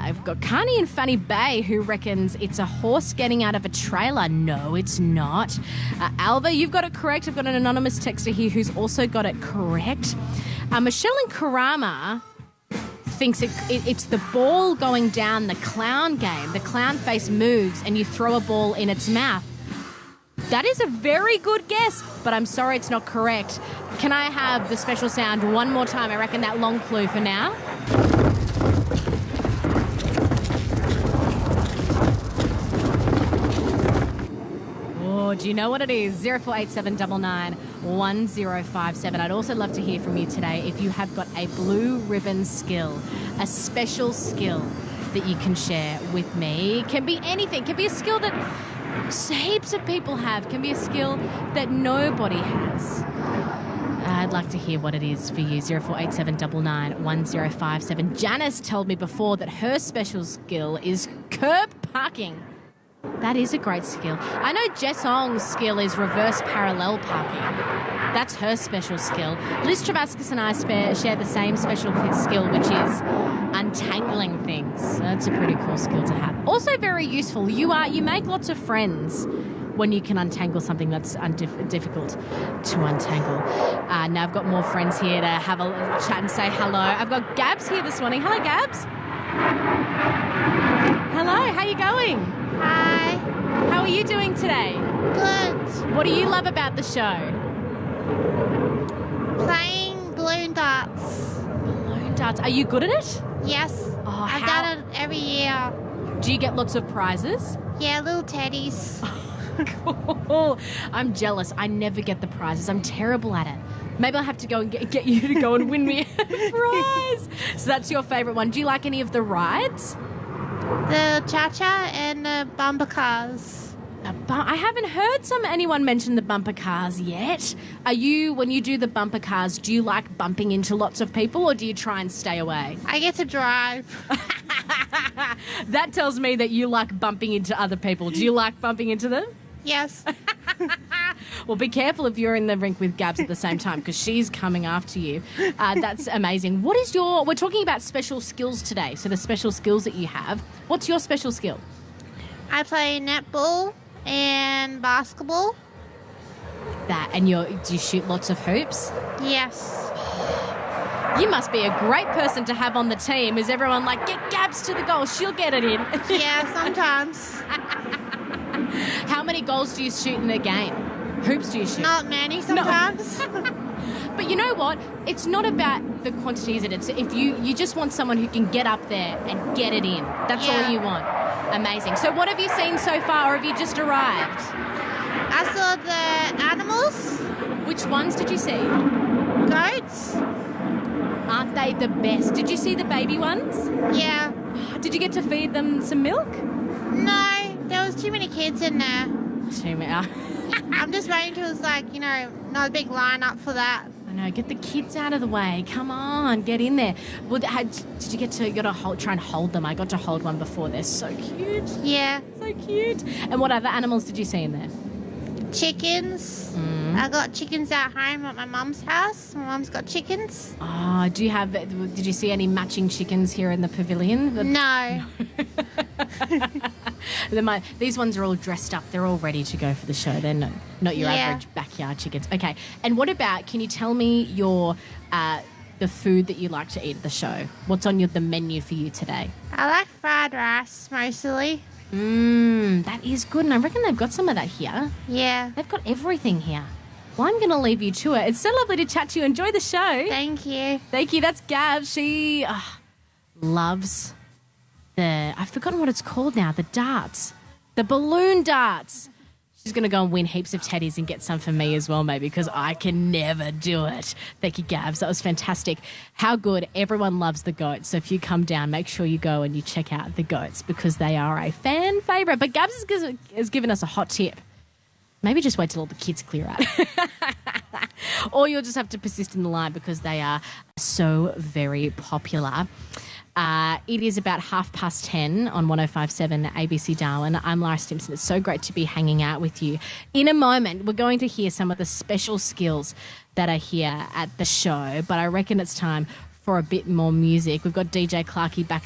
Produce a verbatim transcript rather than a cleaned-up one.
I've got Carney and Fanny Bay, who reckons it's a horse getting out of a trailer. No, it's not. Uh, Alva, you've got it correct. I've got an anonymous texter here who's also got it correct. Uh, Michelle and Karama thinks it, it, it's the ball going down the clown game. The clown face moves and you throw a ball in its mouth. That is a very good guess, but I'm sorry it's not correct. Can I have the special sound one more time? I reckon that long clue for now. Oh, do you know what it is? zero four eight seven nine nine one zero five seven. I'd also love to hear from you today if you have got a blue ribbon skill, a special skill that you can share with me. It can be anything. It can be a skill that heaps of people have. Can be a skill that nobody has. I'd like to hear what it is for you. zero four eight seven nine nine one zero five seven. Janice told me before that her special skill is curb parking. That is a great skill. I know Jess Ong's skill is reverse parallel parking. That's her special skill. Liz Travascus and I spare, share the same special skill, which is untangling things. That's a pretty cool skill to have. Also very useful. You are you make lots of friends when you can untangle something that's undif- difficult to untangle. Uh, now I've got more friends here to have a chat and say hello. I've got Gabs here this morning. Hello, Gabs. Hello, how are you going? Hi. How are you doing today? Good. What do you love about the show? Playing balloon darts. Balloon darts. Are you good at it? Yes. Oh, I've how- done it every year. Do you get lots of prizes? Yeah, little teddies. Cool. I'm jealous. I never get the prizes. I'm terrible at it. Maybe I'll have to go and get, get you to go and win me a prize. So that's your favourite one. Do you like any of the rides? The cha-cha and the bumper cars. A bu- I haven't heard some anyone mention the bumper cars yet. Are you, when you do the bumper cars, do you like bumping into lots of people or do you try and stay away? I get to drive. That tells me that you like bumping into other people. Do you like bumping into them? Yes. Well, be careful if you're in the rink with Gabs at the same time because she's coming after you. Uh, that's amazing. What is your... We're talking about special skills today, so the special skills that you have. What's your special skill? I play netball and basketball. That, and you're, do you shoot lots of hoops? Yes. You must be a great person to have on the team. Is everyone like, get Gabs to the goal, she'll get it in? Yeah, sometimes. How many goals do you shoot in a game? Hoops do you shoot? Not many sometimes. But you know what? It's not about the quantities. It's if you, you just want someone who can get up there and get it in. That's Yeah. all you want. Amazing. So what have you seen so far, or have you just arrived? I saw the animals, Which ones did you see? goats. Aren't they the best? Did you see the baby ones? Yeah. Did you get to feed them some milk? No, there was too many kids in there. Too many. I'm just waiting till it's like, you know, not a big line up for that. I know, get the kids out of the way. Come on, get in there. Well, had, did you get to, you got to hold, try and hold them? I got to hold one before. They're so cute. Yeah. So cute. And what other animals did you see in there? Chickens. Mm. I got chickens at home at my mum's house. My mum's got chickens. Oh, do you have, did you see any matching chickens here in the pavilion? The- No. They're my, these ones are all dressed up. They're all ready to go for the show. They're not, not your Yeah. average backyard chickens. Okay. And what about, can you tell me your, uh, the food that you like to eat at the show? What's on your, the menu for you today? I like fried rice mostly. Mmm, that is good. And I reckon they've got some of that here. Yeah. They've got everything here. Well, I'm going to leave you to it. It's so lovely to chat to you. Enjoy the show. Thank you. Thank you. That's Gab. She uh, loves the, I've forgotten what it's called now, the darts, the balloon darts. She's going to go and win heaps of teddies and get some for me as well, maybe, because I can never do it. Thank you, Gabs. That was fantastic. How good. Everyone loves the goats. So if you come down, make sure you go and you check out the goats because they are a fan favourite. But Gabs has, has given us a hot tip. Maybe just wait till all the kids clear out. Or you'll just have to persist in the line because they are so very popular. Uh, it is about half past ten on one oh five point seven A B C Darwin. I'm Lara Stimson. It's so great to be hanging out with you. In a moment, we're going to hear some of the special skills that are here at the show, but I reckon it's time for a bit more music. We've got D J Clarkey back